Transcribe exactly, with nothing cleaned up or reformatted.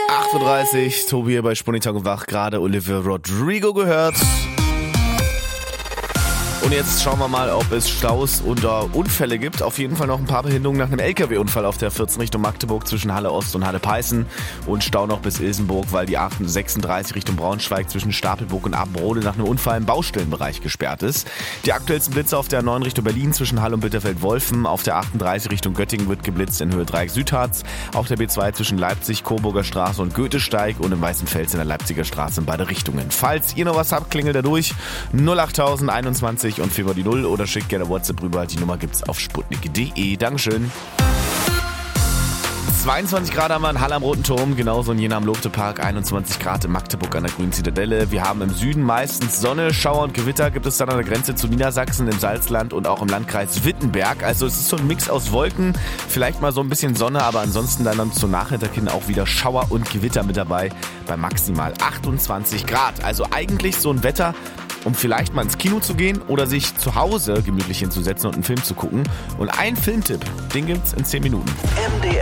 acht Uhr dreißig, Tobi hier bei Spunnitag und Wach, gerade Olivia Rodrigo gehört. Und jetzt schauen wir mal, ob es Staus oder Unfälle gibt. Auf jeden Fall noch ein paar Behinderungen nach einem L K W-Unfall auf der vierzehn Richtung Magdeburg zwischen Halle Ost und Halle Peißen. Und Stau noch bis Ilsenburg, weil die acht sechsunddreißig Richtung Braunschweig zwischen Stapelburg und Abendrode nach einem Unfall im Baustellenbereich gesperrt ist. Die aktuellsten Blitze auf der neun Richtung Berlin zwischen Halle und Bitterfeld-Wolfen. Auf der achtunddreißig Richtung Göttingen wird geblitzt in Höhe Dreieck Südharz. Auf der B zwei zwischen Leipzig, Coburger Straße und Goethesteig und im Weißenfels in der Leipziger Straße in beide Richtungen. Falls ihr noch was habt, klingelt da durch. null acht einundzwanzig und viermal die null oder schickt gerne WhatsApp rüber. Die Nummer gibt's auf sputnik punkt de. Dankeschön. zweiundzwanzig Grad haben wir in Halle am Roten Turm, genauso in Jena am Loftepark, einundzwanzig Grad in Magdeburg an der Grünen Zitadelle. Wir haben im Süden meistens Sonne, Schauer und Gewitter gibt es dann an der Grenze zu Niedersachsen, im Salzland und auch im Landkreis Wittenberg. Also es ist so ein Mix aus Wolken, vielleicht mal so ein bisschen Sonne, aber ansonsten dann zum Nachmittag hin auch wieder Schauer und Gewitter mit dabei bei maximal achtundzwanzig Grad. Also eigentlich so ein Wetter, um vielleicht mal ins Kino zu gehen oder sich zu Hause gemütlich hinzusetzen und einen Film zu gucken. Und ein Filmtipp, den gibt's in zehn Minuten. M D R